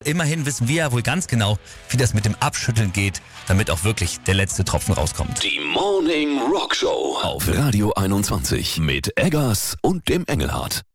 Immerhin wissen wir ja wohl ganz genau, wie das mit dem Abschütteln geht, damit auch wirklich der letzte Tropfen rauskommt. Die Morning Rock Show auf Radio 21 mit Eggers und dem Engelhardt.